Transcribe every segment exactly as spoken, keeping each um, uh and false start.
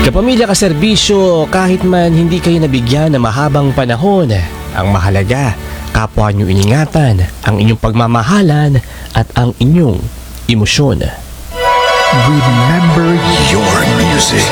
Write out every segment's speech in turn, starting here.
Kapamilya kaserbisyo, kahit man hindi kayo nabigyan ng mahabang panahon, ang mahalaga, kapwa nyo iningatan, ang inyong pagmamahalan at ang inyong emosyon. Remember your music.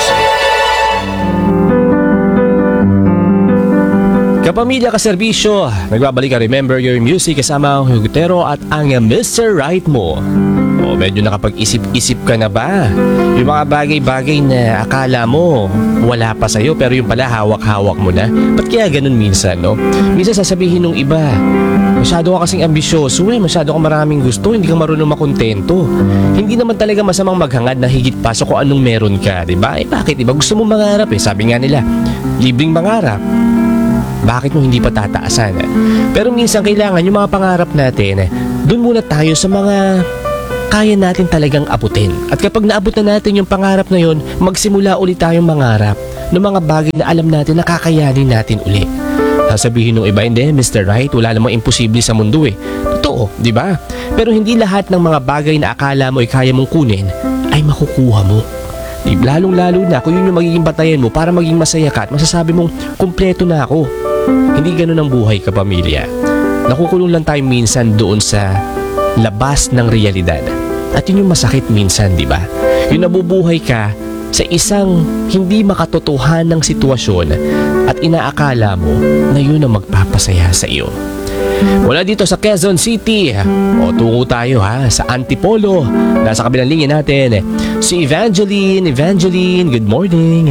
Kapamilya kaserbisyo, nagbabalik ang Remember Your Music kasama ang Hugutero at ang mister Right mo. O medyo nakapag-isip-isip ka na ba? Yung mga bagay-bagay na akala mo wala pa sa'yo pero yung pala hawak-hawak mo na. Ba't kaya ganun minsan, no? Minsan sasabihin nung iba, masyado ka kasing ambisyoso eh, masyado ka maraming gusto, hindi ka marunong makontento. Hindi naman talaga masamang maghangad na higit pa sa kung anong meron ka, diba? Eh bakit, diba? Gusto mo mangarap eh, sabi nga nila, libreng mangarap. Bakit mo hindi pa tataasan? Pero minsan kailangan yung mga pangarap natin, doon muna tayo sa mga kaya natin talagang abutin. At kapag naabot na natin yung pangarap na yun, magsimula ulit tayong mangarap ng mga bagay na alam natin na kakayanin natin ulit. Sasabihin ng iba, hindi, mister Right, wala namang imposible sa mundo eh. Totoo, di ba? Pero hindi lahat ng mga bagay na akala mo ay kaya mong kunin ay makukuha mo. Lalong-lalo na kung yun yung magiging batayan mo para maging masaya ka at masasabi mong kumpleto na ako. Hindi ganun ang buhay, kapamilya. Nakukulong lang tayo minsan doon sa labas ng realidad. At yun yung masakit minsan, di ba? Yung nabubuhay ka sa isang hindi makatotohanang sitwasyon at inaakala mo na yun ang magpapasaya sa iyo. Wala dito sa Quezon City. O tungo tayo ha sa Antipolo. Nasa kabilang linya natin si Evangeline. Evangeline, good morning.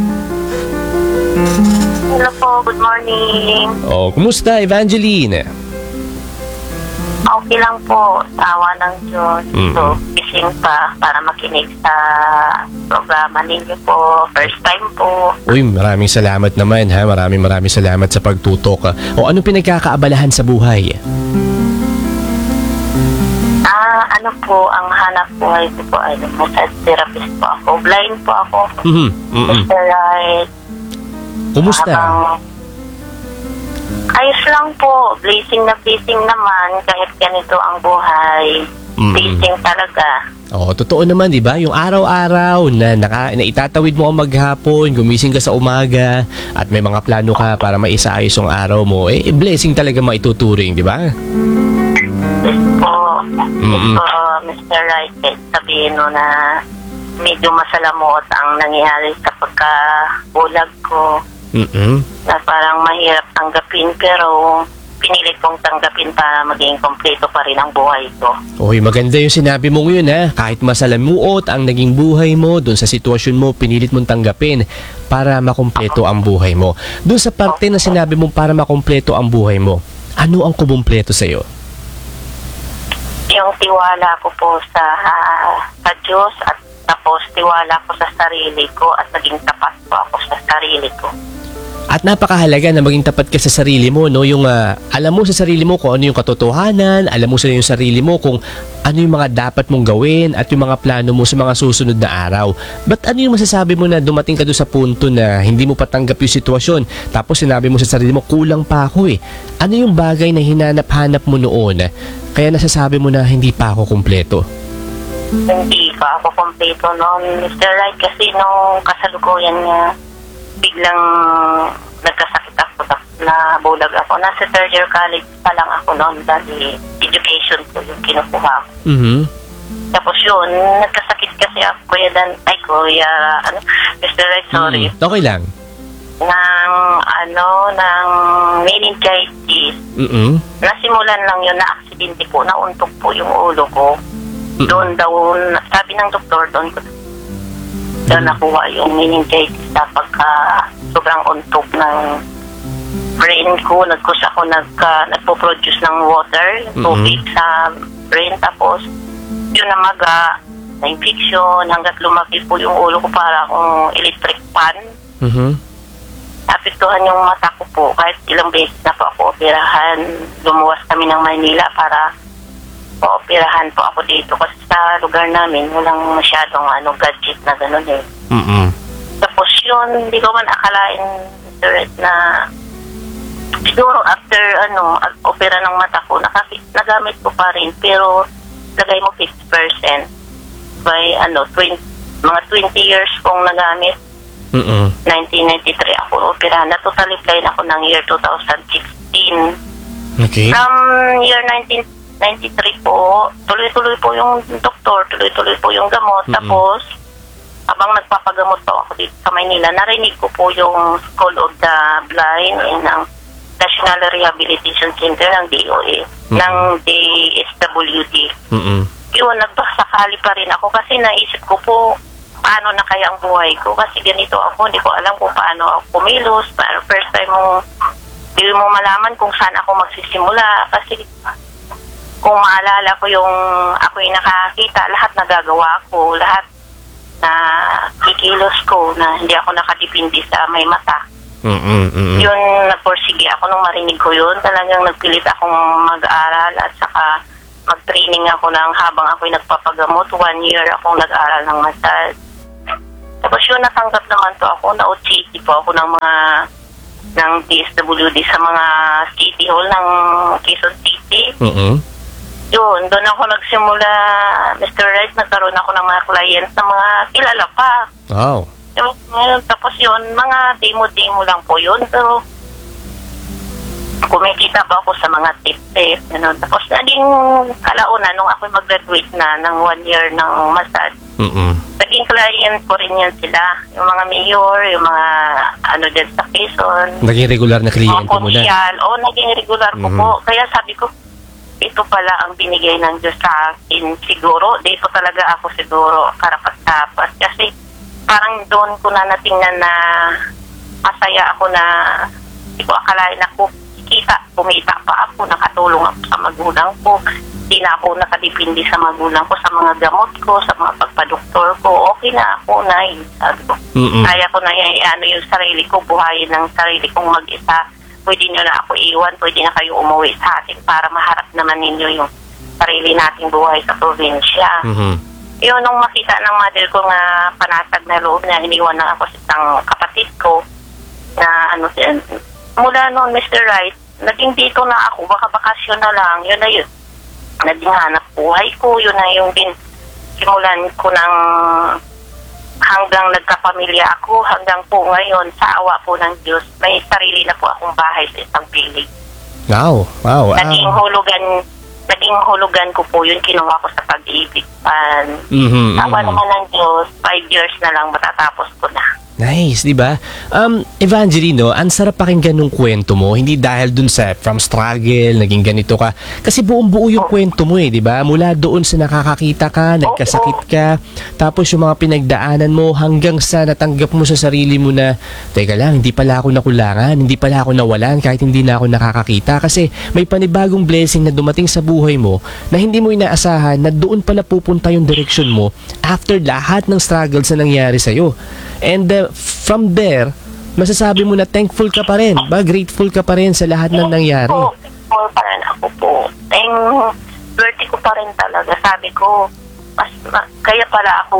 Hello po, good morning. O, kumusta Evangeline? Okay lang po, tawa ng Diyos. Mm. So, gising pa para makinig sa programa ninyo po. First time po. Uy, maraming salamat naman ha. Maraming maraming salamat sa pagtutok. O anong pinagkakaabalahan sa buhay? Ah, ano po, ang hanap buhay ko po, ano, massage therapist po ako. Blind po ako. Mhm. Mhm. mister Right. Kumusta? Habang, ayos lang po. Blessing na blessing naman kahit ganito ang buhay. Mm. Blessing talaga. Oo, totoo naman, 'di ba? Yung araw-araw na naka na itatawid mo ang maghapon, gumising ka sa umaga at may mga plano ka para maisaayos yung araw mo. Eh, blessing talaga maituturing, 'di ba? Yes po. Mm-mm. Yes po, mister Right. Kahit sabihin mo na medyo masalamot ang nangyayari sa pagkabulag ko. Mhm. Na parang mahirap tanggapin pero pinilit kong tanggapin para maging kompleto pa rin ang buhay ko. Oy, maganda yung sinabi mo ngayon ha. Kahit masalamuot ang naging buhay mo, dun sa sitwasyon mo, pinilit mong tanggapin para makumpleto ang buhay mo. Dun sa parte na sinabi mo para makumpleto ang buhay mo, ano ang kumumpleto sa'yo? Yung tiwala ko po sa, sa Diyos at tapos tiwala ko sa sarili ko at naging tapat po ako sa sarili ko. At napakahalaga na maging tapat ka sa sarili mo, no? Yung uh, alam mo sa sarili mo kung ano yung katotohanan, alam mo sa yung sarili mo kung ano yung mga dapat mong gawin at yung mga plano mo sa mga susunod na araw. But ano yung masasabi mo na dumating ka doon sa punto na hindi mo patanggap yung sitwasyon, tapos sinabi mo sa sarili mo, kulang pa ako eh. Ano yung bagay na hinanap-hanap mo noon kaya nasasabi mo na hindi pa ako kumpleto? Hindi pa ako kompleto noon, mister Right, kasi nung kasalukuyan niya, biglang nagkasakit ako na bulag ako. Nasa third year college pa lang ako noon dahil education ko yung kinukuha ko. Mhm. Tapos yun, nagkasakit kasi ako, Kuya Dan, ay Kuya, ano, mister Right, sorry. Mm, okay lang. Ng, ano, ng meningitis. Mhm. Nasimulan lang yun, na-aksidente po, nauntok po yung ulo ko. Mm-mm. Doon daw, sabi ng doktor, doon ko doon nakuha yung meningitis na pagka sobrang untok ng brain ko. Nagkus ako nagka, nagpo-produce ng water, tubig Mm-hmm. sa brain. Tapos yun namaga, na-infection, hanggat lumaki po yung ulo ko para akong electric pan. Mhm. Napiktuhan yung mata ko po. Kahit ilang beses na po ako operahan. Lumuwas kami ng Maynila para operahan po ako dito kasi sa lugar namin walang masyadong ano, gadget na gano'n eh. Mhm. Tapos yun, hindi ko man akalain, mister Red, na siguro after ano, opera ng mata ko, nakakit, nagamit ko pa rin, pero lagay mo fifty percent by ano, twenty, mga twenty years kong nagamit, Mm-mm. nineteen ninety-three ako operahan. Na totally blind ako ng year twenty sixteen. Okay. From year nineteen ninety-three po, tuloy-tuloy po yung doktor, tuloy-tuloy po yung gamot. Mm-mm. Tapos, habang nagpapagamot po ako dito sa Maynila, narinig ko po yung School of the Blind ng National Rehabilitation Center ng D O A, Mm-mm. ng D S W D. Mm-mm. Yun, nagbasakali pa rin ako kasi naisip ko po, paano na kaya ang buhay ko? Kasi ganito ako, hindi ko alam kung paano ako kumilos. Pero first time mo, hindi mo malaman kung saan ako magsisimula. Kasi kung maalala ko yung ako yung nakakita, lahat nagagawa ko, lahat na kikilos ko na hindi ako nakadipindi sa may mata. Mm-mm. Mm-mm. Yun, nagporsige ako nung marinig ko yun. Talagang nagpilit akong mag-aral at saka mag-training ako ng habang ako'y nagpapagamot. One year akong nag-aral ng massage. Tapos yun, natanggap naman to ako. Na-O C T po ako ng mga ng D S W D sa mga city hall ng Quezon City. Mm-mm. Yun, doon ako nagsimula, mister Wright, nagkaroon ako ng mga clients na mga kilala pa. Wow. Yung, ngayon, tapos yun, mga demo-demo lang po yun. Pero, kumikita pa ako sa mga tip-tip. Ano. Tapos, naging kalauna, nung ako mag-graduate na ng one year ng massage, Mm-mm. naging client ko rin yan sila. Yung mga mayor, yung mga ano din sa Quezon. Naging regular na Mga kliyente mo na. konsyal. O, naging regular ko Mhm. po. Kaya sabi ko, ito pala ang binigay ng Diyos sa akin. Siguro, dito talaga ako siguro karapat-dapat. Kasi parang doon ko na natingnan na masaya ako na hindi ko akalain na ko kita, kumita pa ako, nakatulong ako sa magulang ko. Hindi na ako nakadipindi sa magulang ko, sa mga gamot ko, sa mga pagpadoktor ko. Okay na ako, na sabi ko. Mm-mm. Kaya ko na ano yung sarili ko, buhayin ng sarili kong mag-isa. Pwede nyo na ako iwan, pwede na kayo umuwi sa atin para maharap naman ninyo yung sarili nating buhay sa probinsya. Mhm. Yun, nung makita ng mother ko nga panatag na loob na iniwan na ako sa isang kapatid ko na ano din, mula noon, mister Wright, naging dito na ako, baka bakasyon na lang, yun na yun. Naging hanap buhay ko, yun na yung din, simulan ko ng hanggang nagkapamilya ako, hanggang po ngayon, sa awa po ng Diyos, may sarili na po akong bahay sa isang pilig. Wow. Wow. wow. Naging hulugan, naging hulugan ko po yun, kinuha ko sa pag-ibig. Pan, Mhm. awa Mhm. naman ng Diyos, five years na lang matatapos ko na. Nice, di ba? Um, Evangelino, ang sarap pakinggan nung kwento mo. Hindi dahil dun sa from struggle, naging ganito ka. Kasi buong-buo yung kwento mo eh, di ba? Mula doon sa nakakakita ka, nagkasakit ka, tapos yung mga pinagdaanan mo hanggang sa natanggap mo sa sarili mo na, teka lang, hindi pala ako nakulangan, hindi pala ako nawalan kahit hindi na ako nakakakita. Kasi may panibagong blessing na dumating sa buhay mo na hindi mo inaasahan na doon pala pupunta yung direction mo after lahat ng struggles na nangyari sa'yo. And uh, from there, masasabi mo na thankful ka pa rin, ba? Grateful ka pa rin sa lahat ng nangyari. Oo, thankful pa rin ako po. Thank, swerte ko pa rin talaga. Sabi ko, mas, ma, kaya pala ako,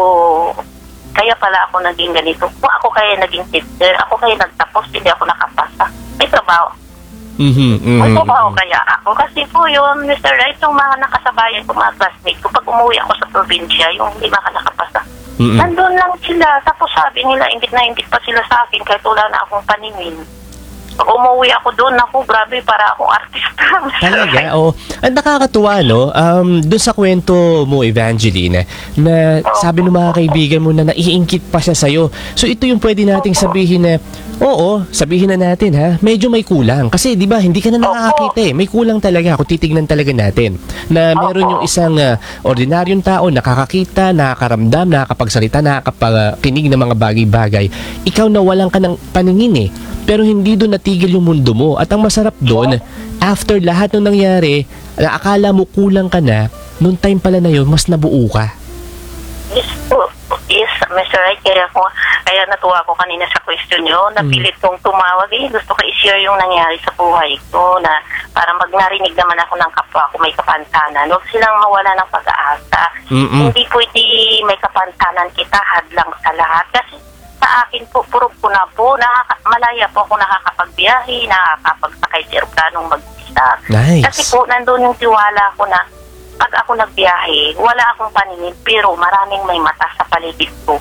kaya pala ako naging ganito. Kung ako kaya naging teacher, ako kaya nagtapos, hindi ako nakapasa. May trabaho. Mhm, mhm. May trabaho kaya ako. Kasi po yun, mister Wright, yung mga nakasabayan ko, mga classmates ko, pag umuwi ako sa probinsya, yung lima ka nakapasa, Mhm. nandun lang sila. Tapos sabi nila, ingit na ingit pa sila sa akin kahit wala na akong paningin. Pag umuwi ako doon, ako, grabe, para akong artista. Talaga, oo. Ang nakakatuwa, no? Um, doon sa kwento mo, Evangeline, na sabi ng mga kaibigan mo na naiingkit pa siya sa'yo. So, ito yung pwede nating sabihin na, oo, sabihin na natin, ha? Medyo may kulang. Kasi, di ba, hindi ka na nakakakita eh. May kulang talaga kung titignan talaga natin. Na meron yung isang uh, ordinaryong tao, nakakakita, nakakaramdam, nakakapagsalita, nakakapakinig ng mga bagay-bagay. Ikaw na walang ka ng paningin eh. Pero hindi doon natigil yung mundo mo. At ang masarap doon, after lahat ng nangyari, na akala mo kulang ka na, noong time pala na yun, mas nabuo ka. Yes po. Yes, mister Wright, kaya, ko, kaya natuwa ko kanina sa question nyo, napilit kong tumawag eh. Gusto ko i-share yung nangyari sa buhay ko na para mag narinig naman ako ng kapwa ko may kapansanan. Huwag silang mawala ng pag-aasa. Mm-mm. Hindi pwede may kapansanan kita hadlang sa lahat. Kasi sa akin po, puro ko na po, nakaka- malaya po ako nakakapagbiyahe, nakakapagsakay sa aeroplanong mag-isa. Nice. Kasi po, nandun yung tiwala ko na pag ako nagbiyahe, wala akong paningin, pero maraming may mata sa paligid ko.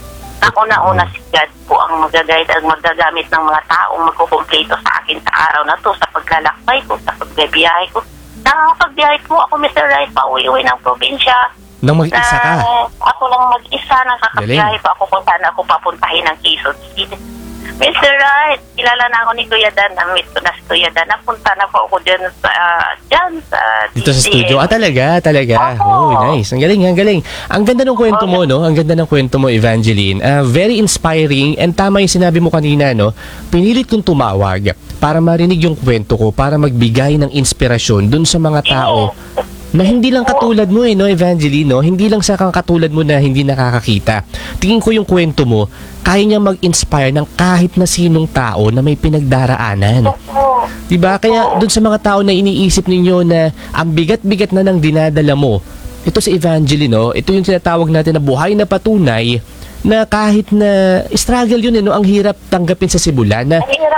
Ako na una si God po ang magaguide at magagamit ng mga taong magkukumpleto sa akin sa araw na to, sa paglalakbay ko, sa pagbibiyahe ko. Nakakapagbiyahe po ako, Mister Wright, pauwi-uwi ng probinsya. Nang mag-isa ka. Na ako lang mag-isa, nakakapagbiyahe pa ako kung saan ako papuntahin ng Quezon City. Mister Wright, kilala na ako ni Kuya Dan, na-meet ko na si Kuya Dan. Napunta na po ako dyan sa, dyan sa Dito sa D C M. studio. Ah, talaga, talaga. Oh, Oo. nice. Ang galing, ang galing. Ang ganda ng kwento mo, no? Ang ganda ng kwento mo, Evangeline. Ah, very inspiring, and tama yung sinabi mo kanina, no? Pinilit kong tumawag para marinig yung kwento ko, para magbigay ng inspirasyon dun sa mga tao na hindi lang katulad mo eh, no, Evangeline, no? Hindi lang sa kang katulad mo na hindi nakakakita. Tingin ko yung kwento mo, kaya niya mag-inspire ng kahit na sinong tao na may pinagdaraanan. Oo. Diba? Kaya dun sa mga tao na iniisip ninyo na ang bigat-bigat na ng dinadala mo, ito si Evangeline, no? Ito yung tinatawag natin na buhay na patunay na kahit na struggle yun, eh, no? Ang hirap tanggapin sa simula na Ang hirap